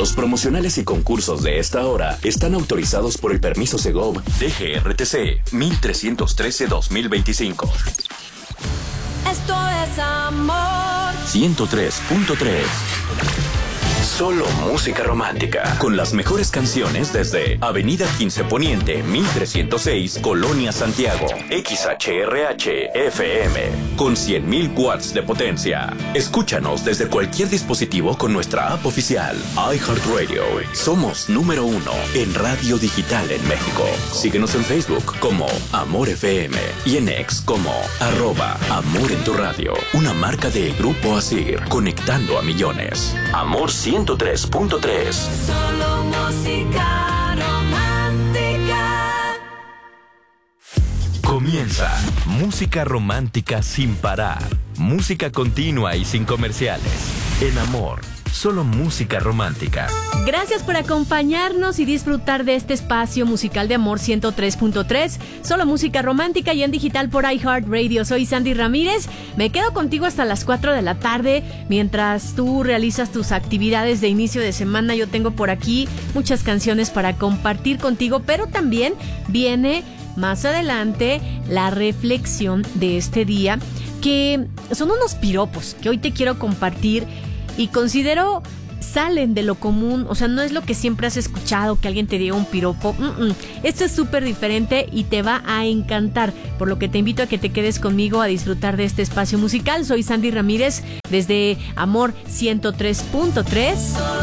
Los promocionales y concursos de esta hora están autorizados por el permiso Segov DGRTC 1313-2025. Esto es amor. 103.3. Solo música romántica, con las mejores canciones desde Avenida 15 Poniente, 1306, Colonia Santiago. XHRH FM, con 100.000 watts de potencia. Escúchanos desde cualquier dispositivo con nuestra app oficial, iHeartRadio. Somos número 1 en radio digital en México. Síguenos en Facebook como Amor FM y en X como @Amor en tu radio. Una marca de Grupo Asir, conectando a millones. Amor 103.3. Solo música romántica. Comienza Música Romántica Sin Parar. Música continua y sin comerciales. En Amor, solo música romántica. Gracias por acompañarnos y disfrutar de este espacio musical de Amor 103.3. Solo música romántica y en digital por iHeartRadio. Soy Sandy Ramírez. Me quedo contigo hasta las 4 de la tarde. Mientras tú realizas tus actividades de inicio de semana, yo tengo por aquí muchas canciones para compartir contigo, pero también viene más adelante la reflexión de este día, que son unos piropos que hoy te quiero compartir y considero salen de lo común. O sea, no es lo que siempre has escuchado, que alguien te diga un piropo. Esto es súper diferente y te va a encantar, por lo que te invito a que te quedes conmigo a disfrutar de este espacio musical. Soy Sandy Ramírez desde Amor 103.3.